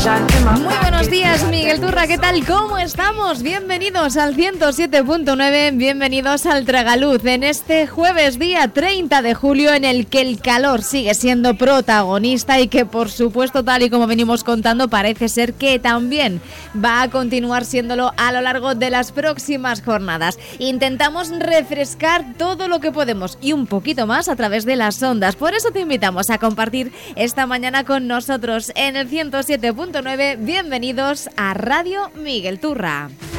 Muy buenos días, Miguel Turra, ¿qué tal? ¿Cómo estamos? Bienvenidos al 107.9, bienvenidos al Tragaluz en este jueves día 30 de julio en el que el calor sigue siendo protagonista y que por supuesto, tal y como venimos contando, parece ser que también va a continuar siéndolo a lo largo de las próximas jornadas. Intentamos refrescar todo lo que podemos y un poquito más a través de las ondas, por eso te invitamos a compartir esta mañana con nosotros en el 107.9. Bienvenidos a Radio Miguel Turra.